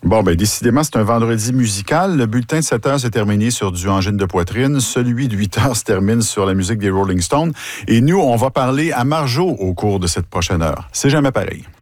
Bon, ben décidément, c'est un vendredi musical. Le bulletin de 7 heures s'est terminé sur du angine de poitrine. Celui de 8 heures se termine sur la musique des Rolling Stones. Et nous, on va parler à Marjo au cours de cette prochaine heure. C'est jamais pareil.